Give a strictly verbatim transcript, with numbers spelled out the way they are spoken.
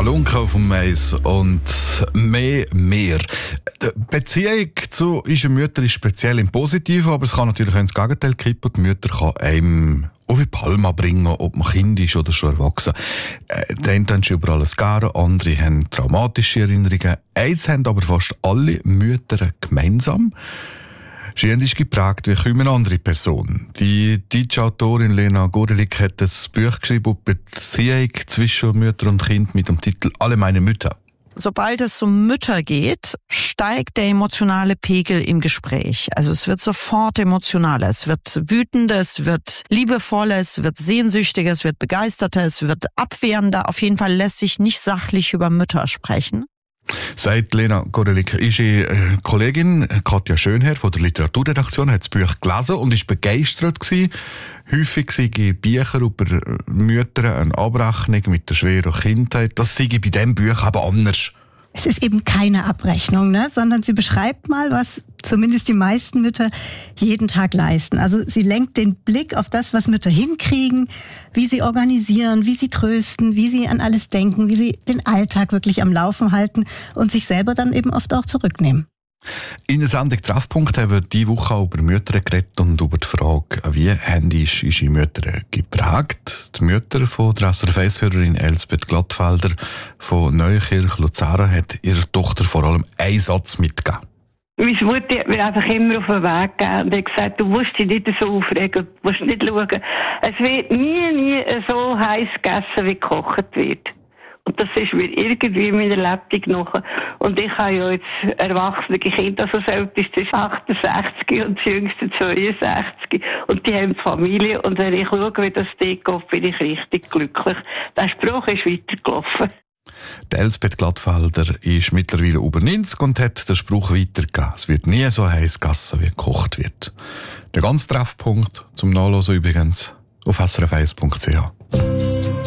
Halunke auf dem Mais und mehr, mehr. Die Beziehung zu unseren Müttern ist speziell im Positiven, aber es kann natürlich auch ins Gegenteil kippen. Die Mütter kann einem auf die Palma bringen, ob man Kind ist oder schon erwachsen. Äh, die einen haben schon über alles gerne, andere haben traumatische Erinnerungen. Eins haben aber fast alle Mütter gemeinsam. Sie ist geprägt wie kaum eine andere Person. Die deutsche Autorin Lena Gorelik hat ein Buch geschrieben über die Beziehung zwischen Mütter und Kind mit dem Titel «Alle meine Mütter». Sobald es um Mütter geht, steigt der emotionale Pegel im Gespräch. Also es wird sofort emotionaler, es wird wütender, es wird liebevoller, es wird sehnsüchtiger, es wird begeisterter, es wird abwehrender. Auf jeden Fall lässt sich nicht sachlich über Mütter sprechen. Sagt Lena Gorelik. Ihre Kollegin Katja Schönherr von der Literaturredaktion hat das Buch gelesen und ist begeistert gewesen. Häufig seien Bücher über Mütter eine Abrechnung mit der schweren Kindheit. Das sei bei diesem Buch aber anders. Es ist eben keine Abrechnung, ne? Sondern sie beschreibt mal, was zumindest die meisten Mütter jeden Tag leisten. Also sie lenkt den Blick auf das, was Mütter hinkriegen, wie sie organisieren, wie sie trösten, wie sie an alles denken, wie sie den Alltag wirklich am Laufen halten und sich selber dann eben oft auch zurücknehmen. In der Sendung «Treffpunkt» haben wir diese Woche auch über Mütter geredet und über die Frage, wie haben unsere Mütter geprägt. Die Mutter von der S R F eins-Hörerin Elsbeth Glattfelder von Neukirch Luzern hat ihrer Tochter vor allem einen Satz mitgegeben. Meine Mutter hat mir einfach immer auf den Weg gegeben und hat gesagt, du musst dich nicht so aufregen, du musst nicht schauen. Es wird nie, nie so heiß gegessen, wie gekocht wird. Und das ist mir irgendwie in meiner Lebtung noch. Und ich habe ja jetzt erwachsene Kinder, also das älteste ist achtundsechzig und das jüngste zweiundsechzig. Und die haben Familie. Und wenn ich schaue, wie das dort geht, bin ich richtig glücklich. Der Spruch ist weitergelaufen. Die Elsbeth Glattfelder ist mittlerweile über neunzig und hat den Spruch weitergegeben. Es wird nie so heiß gegessen, wie gekocht wird. Der ganze Treffpunkt zum Nachlesen übrigens auf s r f eins punkt c h.